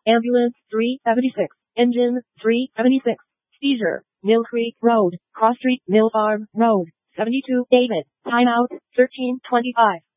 Ambulance 376. Engine 376. Seizure. Mill Creek Road. Cross Street. Mill Farm Road. 72. David. Timeout 13:25.